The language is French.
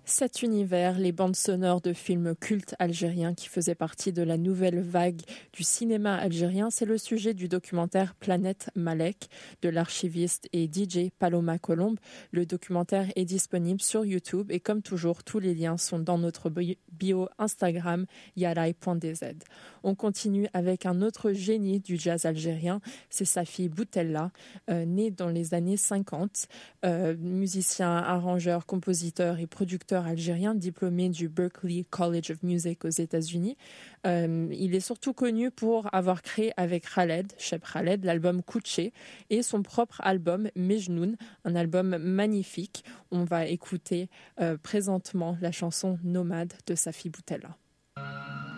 Cet univers, les bandes sonores de films cultes algériens qui faisaient partie de la nouvelle vague du cinéma algérien, c'est le sujet du documentaire Planète Malek de l'archiviste et DJ Paloma Colombe. Le documentaire est disponible sur YouTube et comme toujours, tous les liens sont dans notre bio Instagram yarai.dz. On continue avec un autre génie du jazz algérien, c'est Safi Boutella, né dans les années 50, musicien, arrangeur, compositeur et producteur algérien diplômé du Berklee College of Music aux États-Unis. Il est surtout connu pour avoir créé avec Cheb Khaled, l'album Kouché et son propre album Mejnoun, un album magnifique. On va écouter présentement la chanson Nomade de Safi Boutella.